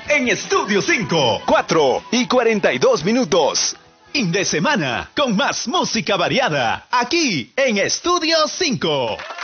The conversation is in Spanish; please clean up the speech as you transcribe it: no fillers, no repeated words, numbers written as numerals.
en Estudio 5. 4:42. Fin de semana con más música variada aquí en Estudio 5.